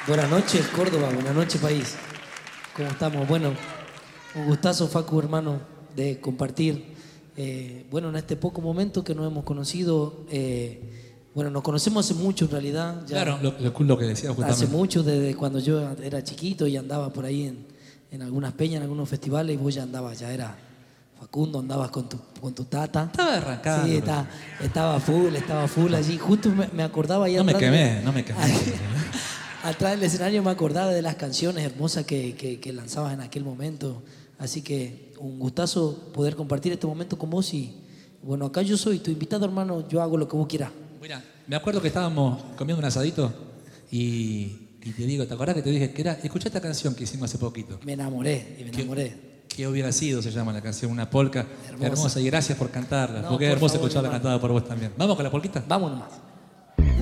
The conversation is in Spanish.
Buenas noches, Córdoba. Buenas noches, país. ¿Cómo estamos? Bueno, un gustazo, Facu, hermano, de compartir. Bueno, en este poco momento que nos hemos conocido, bueno, nos conocemos hace mucho en realidad. Ya claro, lo que decía justamente. hace mucho, desde cuando yo era chiquito y andaba por ahí en algunas peñas, en algunos festivales, y vos ya andabas, ya era Facundo, andabas con tu tata. Estaba arrancando. Sí, estaba full allí. Justo me acordaba ahí No me atrás quemé, no me quemé. Atrás del escenario me acordaba de las canciones hermosas que lanzabas en aquel momento. Así que un gustazo poder compartir este momento con vos. Y bueno, acá yo soy tu invitado, hermano. Yo hago lo que vos quieras. Mira, me acuerdo que estábamos comiendo un asadito y te digo, ¿te acordás que te dije que era? Escuchá esta canción que hicimos hace poquito. Me enamoré. ¿Qué hubiera sido? Se llama la canción, una polca Hermosa. hermosa. Y gracias por cantarla, No, porque es por hermoso favor, escucharla hermano. cantada por vos también. ¿Vamos con la polquita? Vamos nomás.